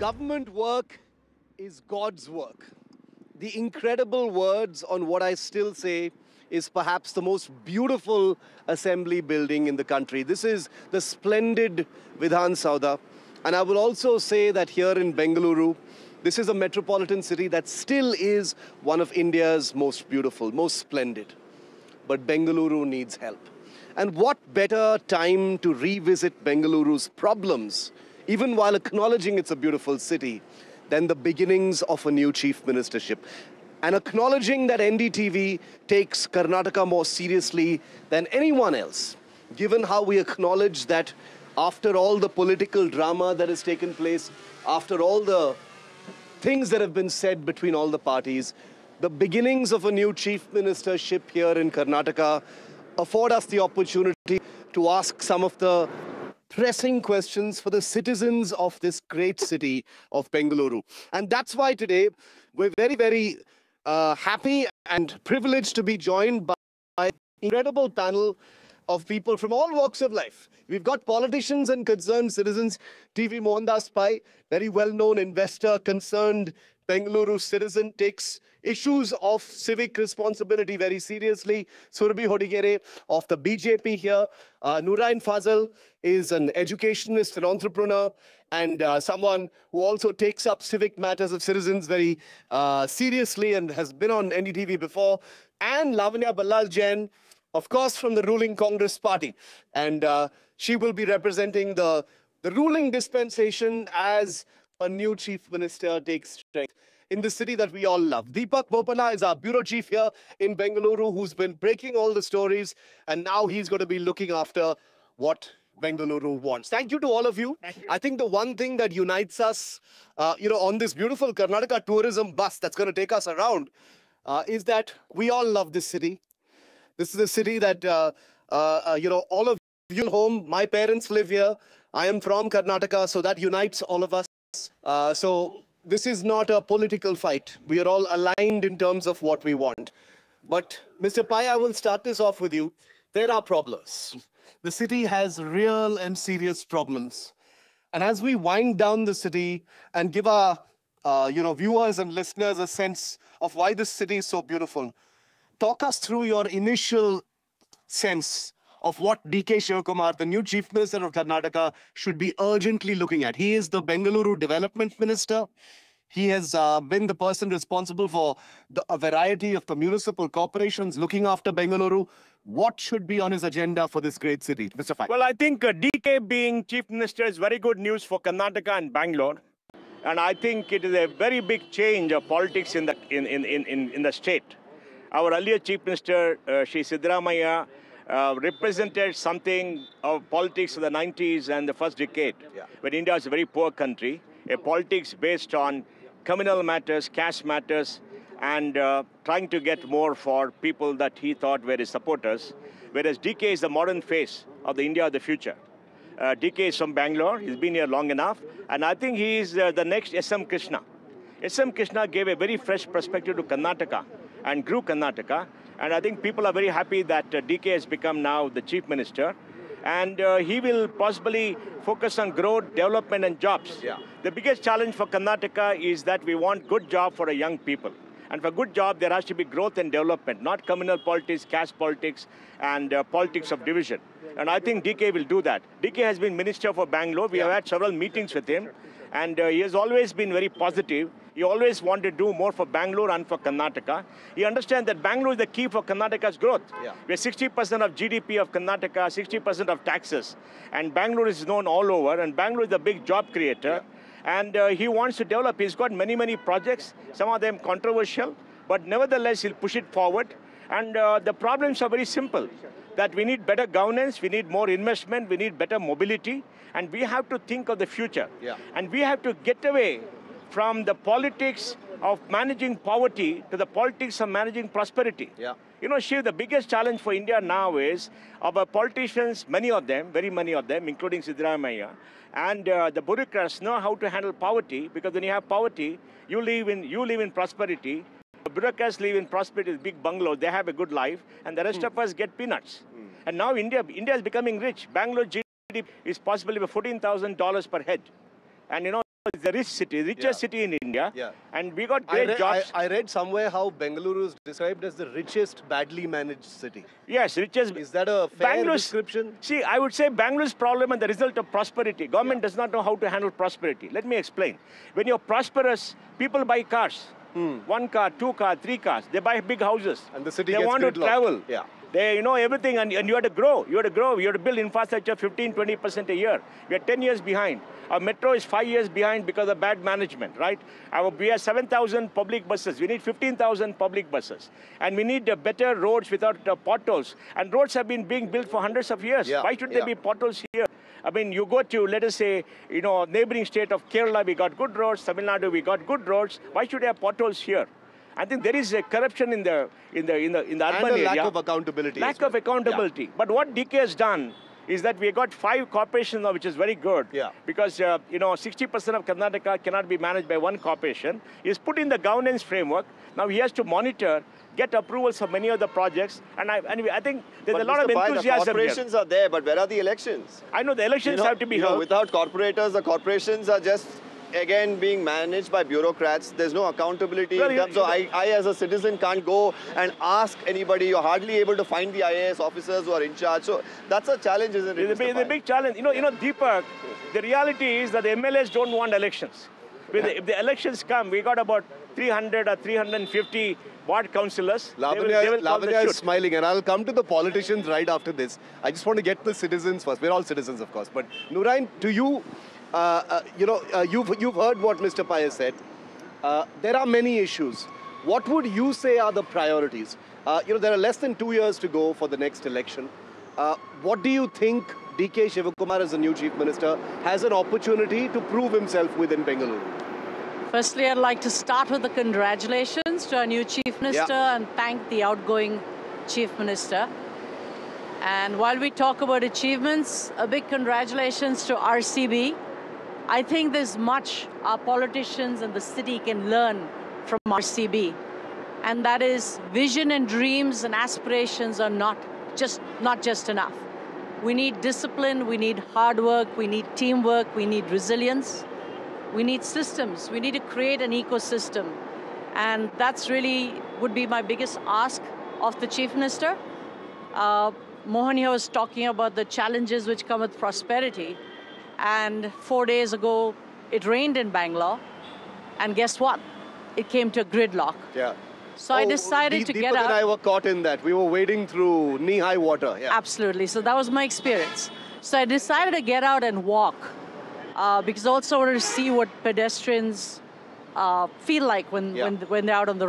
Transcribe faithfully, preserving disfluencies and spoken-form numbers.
Government work is God's work. The incredible words on what I still say is perhaps the most beautiful assembly building in the country. This is the splendid Vidhan Soudha. And I will also say that here in Bengaluru, this is a metropolitan city that still is one of India's most beautiful, most splendid. But Bengaluru needs help. And what better time to revisit Bengaluru's problems, even while acknowledging it's a beautiful city, than the beginnings of a new chief ministership. And acknowledging that N D T V takes Karnataka more seriously than anyone else, given how we acknowledge that after all the political drama that has taken place, after all the things that have been said between all the parties, the beginnings of a new chief ministership here in Karnataka afford us the opportunity to ask some of the pressing questions for the citizens of this great city of Bengaluru. And that's why today we're very, very uh, happy and privileged to be joined by an incredible panel of people from all walks of life. We've got politicians and concerned citizens. T V Mohandas Pai, very well-known investor, concerned Bengaluru citizen, takes issues of civic responsibility very seriously. Surabhi Hodigere of the B J P here. Uh, Noorine Fazal is an educationist, an entrepreneur, and uh, someone who also takes up civic matters of citizens very uh, seriously and has been on N D T V before. And Lavanya Ballal Jain, of course, from the ruling Congress party. And uh, she will be representing the, the ruling dispensation as a new chief minister takes strength in the city that we all love. Deepak Bopana is our bureau chief here in Bengaluru, who's been breaking all the stories, and now he's going to be looking after what Bengaluru wants. Thank you to all of you. you. I think the one thing that unites us, uh, you know, on this beautiful Karnataka tourism bus that's going to take us around uh, is that we all love this city. This is a city that, uh, uh, uh, you know, all of you home, my parents live here. I am from Karnataka, so that unites all of us. Uh, so this is not a political fight. We are all aligned in terms of what we want. But Mister Pai, I will start this off with you. There are problems. The city has real and serious problems. And as we wind down the city and give our uh, you know, viewers and listeners a sense of why this city is so beautiful, talk us through your initial sense of what D K Shivakumar, the new Chief Minister of Karnataka, should be urgently looking at. He is the Bengaluru Development Minister. He has uh, been the person responsible for the, a variety of the municipal corporations looking after Bengaluru. What should be on his agenda for this great city? Mister Pai. Well, I think uh, D K being Chief Minister is very good news for Karnataka and Bangalore. And I think it is a very big change of politics in the, in, in, in, in the state. Our earlier Chief Minister, uh, Shri Siddaramaiah, uh, represented something of politics of the nineties and the first decade, yeah. when India was a very poor country, a politics based on communal matters, caste matters, and uh, trying to get more for people that he thought were his supporters, whereas D K is the modern face of the India of the future. Uh, D K is from Bangalore, he's been here long enough, and I think he is uh, the next S M Krishna. S M Krishna gave a very fresh perspective to Karnataka and grew Karnataka, and I think people are very happy that uh, D K has become now the Chief Minister, and uh, he will possibly focus on growth, development and jobs. Yeah. The biggest challenge for Karnataka is that we want good job for a young people. And for good job, there has to be growth and development, not communal politics, caste politics, and uh, politics of division. And I think D K will do that. D K has been Minister for Bangalore. We yeah. have had several meetings with him. And uh, he has always been very positive. He always wanted to do more for Bangalore and for Karnataka. He understands that Bangalore is the key for Karnataka's growth. Yeah. We're sixty percent of G D P of Karnataka, sixty percent of taxes. And Bangalore is known all over. And Bangalore is a big job creator. Yeah. And uh, he wants to develop. He's got many, many projects, some of them controversial. But nevertheless, he'll push it forward. And uh, the problems are very simple. That we need better governance, we need more investment, we need better mobility, and we have to think of the future. Yeah. And we have to get away from the politics of managing poverty to the politics of managing prosperity. Yeah. You know, Shiv, the biggest challenge for India now is our politicians, many of them, very many of them, including Siddaramaiah, and uh, the bureaucrats know how to handle poverty, because when you have poverty, you live in, you live in prosperity. The bureaucrats live in prosperity, big bungalows, they have a good life, and the rest mm. of us get peanuts. Mm. And now India, India is becoming rich. Bangalore G D P is possibly fourteen thousand dollars per head. And you know, it's a rich city, richest Yeah. city in India. Yeah. And we got I, great re- jobs. I, I read somewhere how Bengaluru is described as the richest, badly managed city. Yes, richest. Is that a fair Bangalore's- description? See, I would say Bangalore's problem and the result of prosperity. Government Yeah. does not know how to handle prosperity. Let me explain. When you're prosperous, people buy cars. One car, two car, three cars. They buy big houses. And the city They gets want to gridlocked. travel. Yeah. They, you know, everything, and, and you have to grow. You have to grow. You have to build infrastructure fifteen, twenty percent a year. We are ten years behind. Our metro is five years behind because of bad management, right? Our, we have seven thousand public buses. We need fifteen thousand public buses. And we need uh, better roads without uh, potholes. And roads have been being built for hundreds of years. Yeah, Why should yeah. there be potholes here? I mean, you go to, let us say, you know, neighboring state of Kerala, we got good roads. Tamil Nadu, we got good roads. Why should there have potholes here? I think there is a corruption in the in the in the in the And urban a lack area. of accountability. Lack as well. of accountability. But what D K has done is that we got five corporations now, which is very good. Yeah. Because uh, you know, sixty percent of Karnataka cannot be managed by one corporation. He's put in the governance framework. Now he has to monitor, get approvals for many of the projects, and I and I think there's But a lot Mister of Pai, enthusiasm the here. corporations are there, but where are the elections? I know the elections You know, have to be you know, held. without corporators, the corporations are just, again, being managed by bureaucrats. There's no accountability Well, in you- terms of, I, I as a citizen can't go and ask anybody. You're hardly able to find the I A S officers who are in charge. So that's a challenge, isn't it, It's a, big, Mister it's a Pai? big challenge. You know, you know, Deepak, the reality is that the M L As don't want elections. With the, if the elections come, we got about three hundred or three hundred fifty ward councillors. They will- Lavanya, they will call the Lavanya is shoot. smiling, and I'll come to the politicians right after this. I just want to get the citizens first. We're all citizens, of course. But Nurain, to you, uh, uh, you know, uh, you've, you've heard what Mister Pai has said. Uh, there are many issues. What would you say are the priorities? Uh, you know, there are less than two years to go for the next election. Uh, what do you think D K Shivakumar, as the new Chief Minister, has an opportunity to prove himself within Bengaluru? Firstly, I'd like to start with the congratulations to our new Chief Minister and thank the outgoing Chief Minister. And while we talk about achievements, a big congratulations to R C B. I think there's much our politicians and the city can learn from R C B. And that is vision and dreams and aspirations are not just, not just enough. We need discipline, we need hard work, we need teamwork, we need resilience. We need systems. We need to create an ecosystem. And that's really would be my biggest ask of the Chief Minister. Uh, Mohan here was talking about the challenges which come with prosperity. And four days ago, it rained in Bangalore. And guess what? It came to a gridlock. Yeah. So I Oh, decided Deep- to Deepak get and I out. were caught in that. We were wading through knee-high water. Yeah. Absolutely. So that was my experience. So I decided to get out and walk. Uh, because I also wanted to see what pedestrians uh, feel like when, Yeah. when, when they're out on the